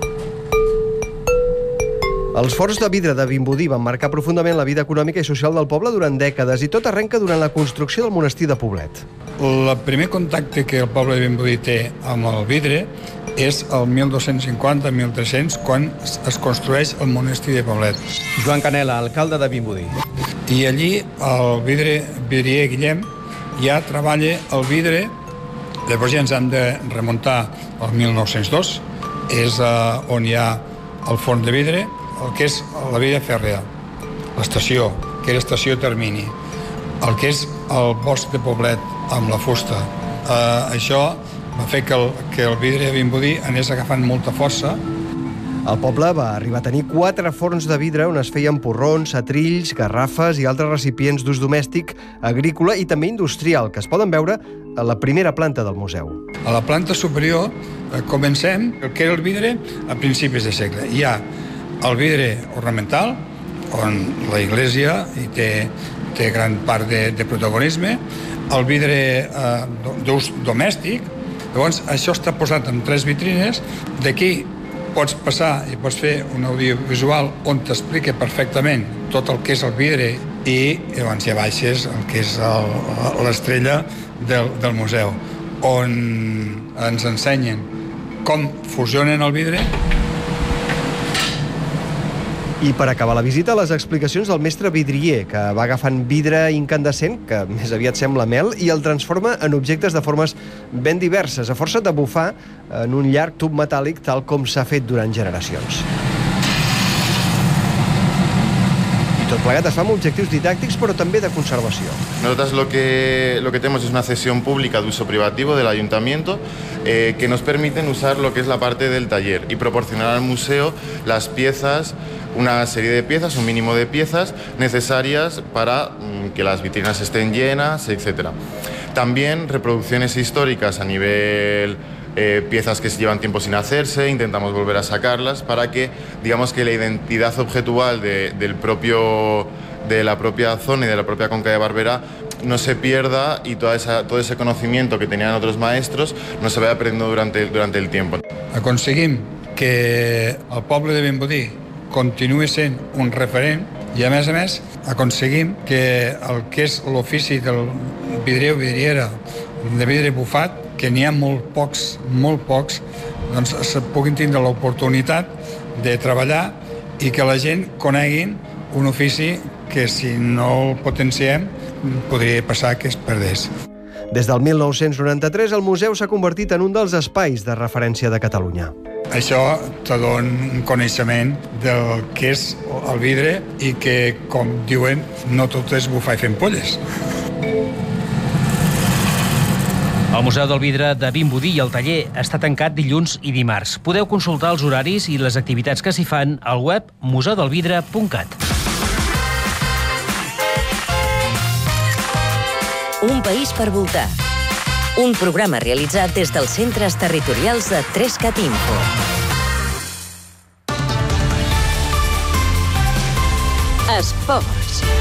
Els forns de vidre de Vimbodí van marcar profundament la vida econòmica i social del poble durant dècades i tot arrenca durant la construcció del monestir de Poblet. El primer contacte que el poble de Vimbodí té amb el vidre és el mil dos-cents cinquanta a mil tres-cents, quan es construeix el monestir de Poblet. Joan Canela, alcalde de Vimbodí. I allí el vidre, vidrier Guillem ja treballa el vidre. Llavors ja ens hem de remuntar al mil nou-cents dos, és uh, on hi ha el forn de vidre, el que és la via fèrrea, l'estació, que era estació Termini, el que és el bosc de Poblet amb la fusta. Uh, això va fer que el, que el vidre a Vimbodí anés agafant molta força. El poble va arribar a tenir quatre forns de vidre on es feien porrons, setrills, garrafes i altres recipients d'ús domèstic, agrícola i també industrial, que es poden veure a la primera planta del museu. A la planta superior eh, comencem el que era el vidre a principis de segle. Hi ha el vidre ornamental, on la Iglésia hi té, té gran part de, de protagonisme, el vidre eh, d'ús domèstic. Llavors, això està posat en tres vitrines. D'aquí pots passar i pots fer un audiovisual on t'explica perfectament tot el que és el vidre i llavors ja baixes el que és l'estrella del, del museu, on ens ensenyen com fusionen el vidre. I per acabar la visita, les explicacions del mestre vidrier, que va agafant vidre incandescent, que més aviat sembla mel, i el transforma en objectes de formes ben diverses, a força de bufar en un llarg tub metàl·lic tal com s'ha fet durant generacions. I tot plegat es fa amb objectius didàctics, però també de conservació. Nosotros lo que, lo que tenemos es una cesión pública de uso privativo del ayuntamiento eh, que nos permiten usar lo que es la parte del taller y proporcionar al museo las piezas, una serie de piezas, un mínimo de piezas necesarias para mm, que las vitrinas estén llenas, etcétera. También reproducciones históricas a nivel eh, piezas que llevan tiempo sin hacerse, intentamos volver a sacarlas para que, digamos, que la identidad objetual de, del propio, de la propia zona y de la propia Conca de Barberà no se pierda y toda esa, todo ese conocimiento que tenían otros maestros no se vaya perdiendo durante, durante el tiempo. Aconseguim que el poble de Vimbodí continuï sent un referent i, a més a més, aconseguim que el que és l'ofici del vidrier o vidriera de vidre bufat, que n'hi ha molt pocs, molt pocs, doncs se puguin tindre l'oportunitat de treballar i que la gent coneguin un ofici que si no el potenciem podria passar que es perdés. Des del mil nou-cents noranta-tres, el museu s'ha convertit en un dels espais de referència de Catalunya. Això te dona un coneixement del que és el vidre i que, com diuen, no tot és bufar i fent polles. El Museu del Vidre de Vimbodí i el taller està tancat dilluns i dimarts. Podeu consultar els horaris i les activitats que s'hi fan al web museu del vidre punt cat. Un país per voltar. Un programa realitzat des dels centres territorials de tres cat Info. Esports.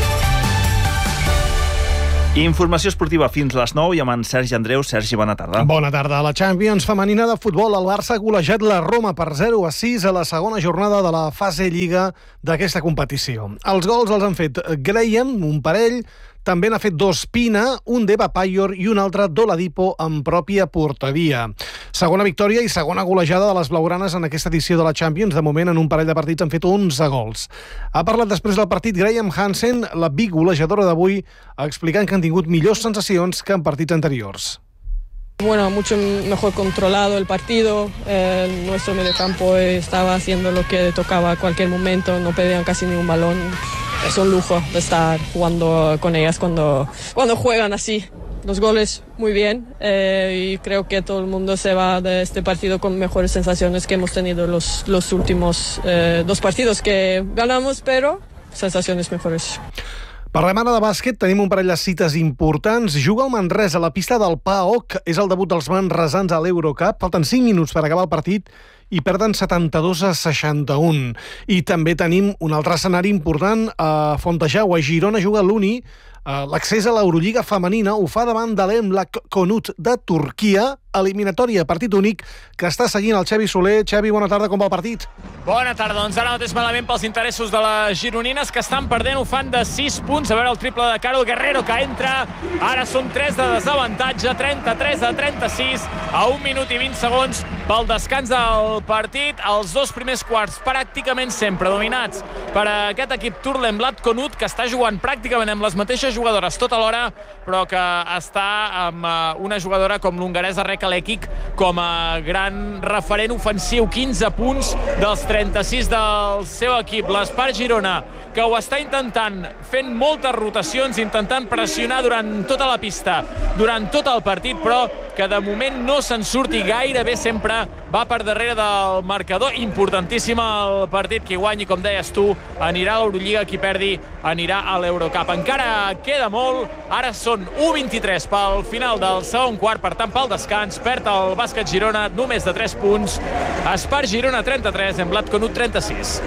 Informació esportiva fins les nou i amb en Sergi Andreu. Sergi, bona tarda. Bona tarda. A la Champions femenina de futbol, el Barça ha golejat la Roma per zero a sis a la segona jornada de la fase Lliga d'aquesta competició. Els gols els han fet Graham, un parell, també n'ha fet dos Pina, un d'Eva Payor i un altre d'Oladipo en pròpia porteria. Segona victòria i segona golejada de les blaugranes en aquesta edició de la Champions. De moment, en un parell de partits han fet onze gols. Ha parlat després del partit Graham Hansen, la big golejadora d'avui, explicant que han tingut millors sensacions que en partits anteriors. Bueno, mucho mejor controlado el partido, eh, nuestro mediocampo estaba haciendo lo que tocaba a cualquier momento, no pedían casi ningún balón. Es un lujo de estar jugando con ellas cuando, cuando juegan así. Los goles muy bien eh, y creo que todo el mundo se va de este partido con mejores sensaciones que hemos tenido los, los últimos eh, dos partidos que ganamos, pero sensaciones mejores. Parlem ara de bàsquet, tenim un parell de cites importants. Juga el Manresa a la pista del P A O C, és el debut dels manresans a l'Eurocup. Falten cinc minuts per acabar el partit i perden setanta-dos a seixanta-un. I també tenim un altre escenari important a Fontejau, a Girona juga l'Uni. L'accés a l'Eurolliga femenina ho fa davant de l'Emlak Konut de Turquia, eliminatòria, partit únic, que està seguint el Xavi Soler. Xavi, bona tarda, com va el partit? Bona tarda, doncs ara mateix malament pels interessos de les gironines, que estan perdent, ho fan de sis punts. A veure el triple de Carol Guerrero, que entra. Ara són tres de desavantatge, trenta-tres a trenta-sis, a un minut i vint segons pel descans del partit. Els dos primers quarts pràcticament sempre dominats per aquest equip Turlenblad Konut, que està jugant pràcticament amb les mateixes jugadores tota l'hora, però que està amb una jugadora com l'hongaresa Reka Lekic com a gran referent ofensiu. quinze punts dels trenta-sis del seu equip. L'Espart Girona, que ho està intentant, fent moltes rotacions, intentant pressionar durant tota la pista, durant tot el partit, però que de moment no se'n surti gairebé sempre, va per darrere del marcador. Importantíssim el partit, qui guanyi, com deies tu, anirà a l'Eurolliga, qui perdi anirà a l'Eurocup. Encara queda molt, ara són u vint-i-tres pel final del segon quart, per tant pel descans perd el bàsquet Girona només de tres punts. Espart Girona trenta-tres, Emblat Konut trenta-sis.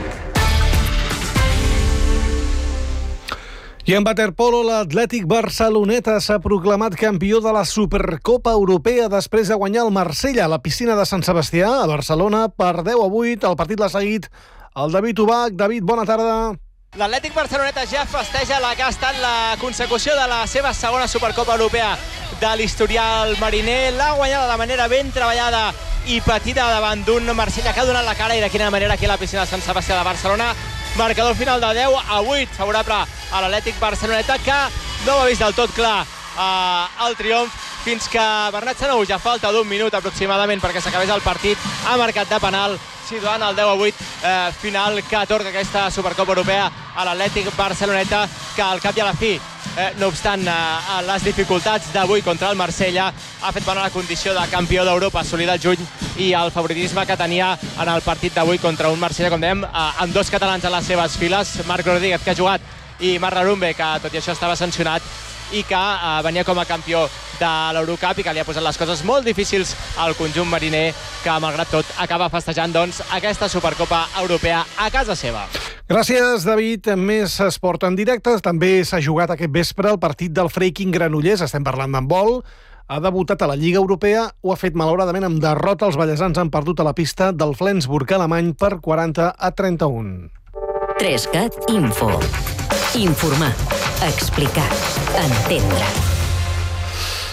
I en waterpolo, l'Atlètic Barceloneta s'ha proclamat campió de la Supercopa Europea després de guanyar el Marsella a la piscina de Sant Sebastià, a Barcelona, per deu a vuit. El partit l'ha seguit el David Ubach. David, bona tarda. L'Atlètic Barceloneta ja festeja la que ha estat la consecució de la seva segona Supercopa Europea de l'historial mariner. L'ha guanyada de manera ben treballada i patida davant d'un Marsella que ha donat la cara, i de quina manera aquí a la piscina de Sant Sebastià de Barcelona. Marcador final de deu a vuit, favorable a l'Atlètic Barceloneta, que no ha vist del tot clar eh, el triomf fins que Bernat Sanou, ja falta d'un minut aproximadament perquè s'acabés el partit, ha marcat de penal, situant el deu a vuit eh, final que atorga aquesta Supercopa Europea a l'Atlètic Barceloneta, que al cap i a la fi, eh, no obstant eh, les dificultats d'avui contra el Marsella, ha fet bona la condició de campió d'Europa assolida al juny i el favoritisme que tenia en el partit d'avui contra un Marsella, com dèiem, eh, amb dos catalans a les seves files, Marc Rodríguez, que ha jugat, i Marc Larumbe, que tot i això estava sancionat i que eh, venia com a campió de l'Eurocup i que li ha posat les coses molt difícils al conjunt mariner, que malgrat tot acaba festejant doncs aquesta Supercopa Europea a casa seva. Gràcies, David. Més esport en directe. També s'ha jugat aquest vespre el partit del Freiking Granollers. Estem parlant d'handbol. Ha debutat a la Lliga Europea, ho ha fet malauradament amb derrota. Els ballesans han perdut a la pista del Flensburg alemany per quaranta a trenta-un. tres cat Info. Informar, explicar, entendre.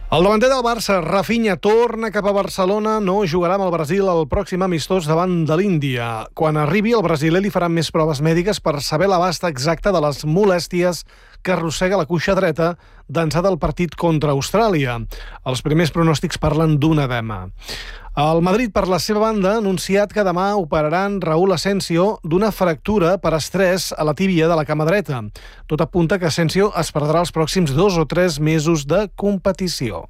El davanter del Barça, Rafinha, torna cap a Barcelona, no jugarà amb el Brasil el pròxim amistós davant de l'Índia. Quan arribi, el brasiler li faran més proves mèdiques per saber l'abast exacte de les molèsties que arrossega la cuixa dreta d'ençà del partit contra Austràlia. Els primers pronòstics parlen d'un edema. El Madrid, per la seva banda, ha anunciat que demà operaran Raúl Asensio d'una fractura per estrès a la tíbia de la cama dreta. Tot apunta que Asensio es perdrà els pròxims dos o tres mesos de competició.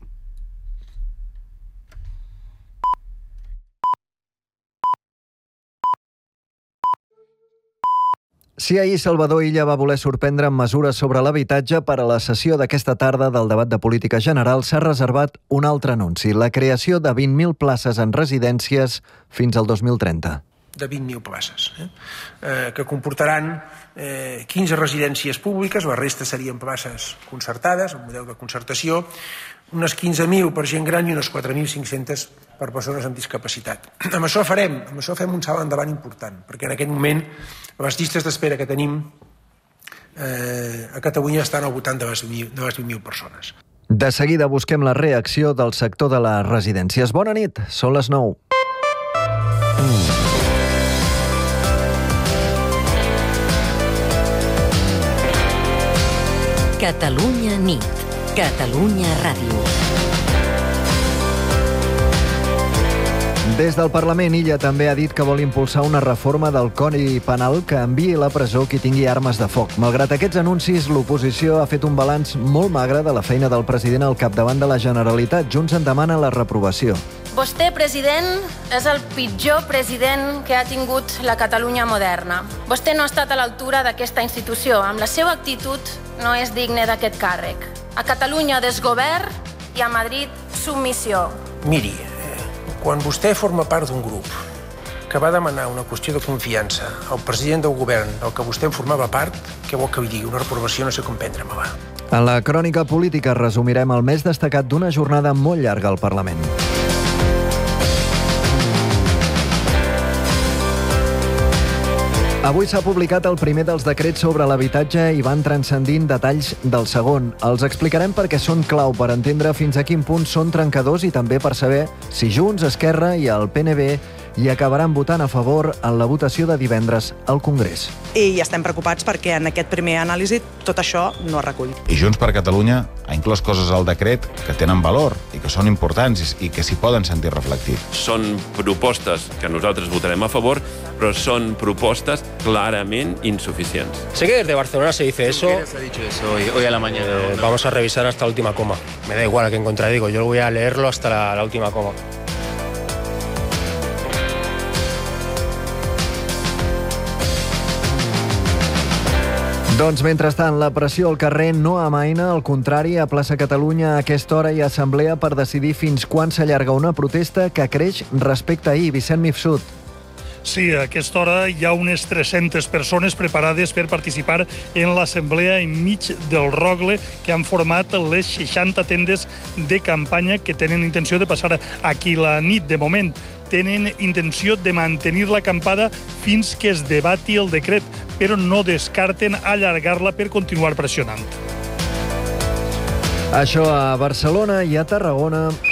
Si ahir Salvador Illa va voler sorprendre amb mesures sobre l'habitatge, per a la sessió d'aquesta tarda del debat de política general s'ha reservat un altre anunci, la creació de vint mil places en residències fins al dos mil trenta. De vint mil places, eh? Eh, que comportaran eh, quinze residències públiques, la resta serien places concertades, el model de concertació, unes quinze mil per gent gran i unes quatre mil cinc-centes per persones amb discapacitat. Amb això farem, amb això fem un salt endavant important, perquè en aquest moment les llistes d'espera que tenim eh, a Catalunya estan al voltant de les vint mil persones. De seguida busquem la reacció del sector de les residències. Bona nit, són les nou. Catalunya nit. Catalunya Ràdio. Des del Parlament, Illa també ha dit que vol impulsar una reforma del Codi Penal que enviï a la presó qui tingui armes de foc. Malgrat aquests anuncis, l'oposició ha fet un balanç molt magre de la feina del president al capdavant de la Generalitat. Junts en demana la reprovació. Vostè, president, és el pitjor president que ha tingut la Catalunya moderna. Vostè no ha estat a l'altura d'aquesta institució. Amb la seva actitud no és digne d'aquest càrrec. A Catalunya desgovern i a Madrid submissió. Miri, quan vostè forma part d'un grup que va demanar una qüestió de confiança al president del govern del que vostè en formava part, què vol que li digui? Una reprovació no sé com prendre-me-la. En la crònica política resumirem el més destacat d'una jornada molt llarga al Parlament. Avui s'ha publicat el primer dels decrets sobre l'habitatge i van transcendint detalls del segon. Els explicarem perquè són clau per entendre fins a quin punt són trencadors i també per saber si Junts, Esquerra i el P N B hi acabaran votant a favor en la votació de divendres al Congrés. I estem preocupats perquè en aquest primer anàlisi tot això no es recull. I Junts per Catalunya ha inclòs coses al decret que tenen valor i que són importants i que s'hi poden sentir reflectit. Són propostes que nosaltres votarem a favor, però són propostes clarament insuficients. Sé que desde Barcelona se dice eso. ¿Quién ha dicho eso hoy, hoy a la mañana? Eh, vamos a revisar hasta la última coma. Me da igual a quién contradigo, yo voy a leerlo hasta la, la última coma. Doncs, mentrestant, la pressió al carrer no amaina, al contrari, a Plaça Catalunya a aquesta hora hi ha assemblea per decidir fins quan s'allarga una protesta que creix respecte a ahir. Vicent Mifsud. Sí, a aquesta hora hi ha unes tres-centes persones preparades per participar en l'assemblea enmig del Rogle que han format les seixanta tendes de campanya que tenen intenció de passar aquí la nit. De moment, tenen intenció de mantenir l'acampada fins que es debati el decret, però no descarten allargar-la per continuar pressionant. Això a Barcelona i a Tarragona.